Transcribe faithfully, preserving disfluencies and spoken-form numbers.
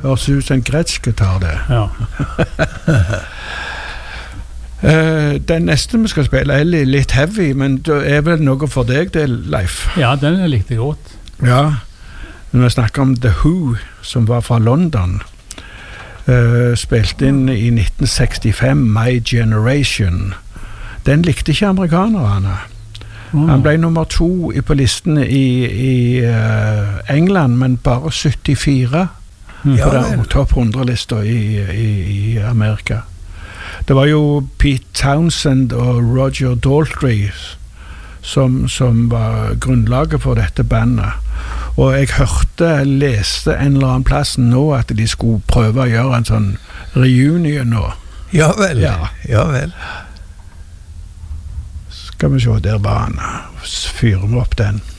høres ut som en Gretzky-gitar det. Ja. uh, den neste vi skal spille er litt heavy, men det er vel noe for deg det, Leif? Ja, den er likte godt. Ja, når vi snakker om The Who, som var fra London, uh, spilte inn i nitten sekstifem, My Generation. Den likte ikke amerikanerne. Mm. Han ble nummer to på listen i, i uh, England, men bare syttifire mm. på den topp hundre-lista i, i, i Amerika. Det var jo Pete Townsend og Roger Daltrey som, som var grunnlaget for dette bandet. Og jeg hørte, leste en eller annen plass nå at de skulle prøve å gjøre en sånn reunion nå. Ja vel, ja, ja vel. Skal vi se, der var han. Fyrer vi opp den.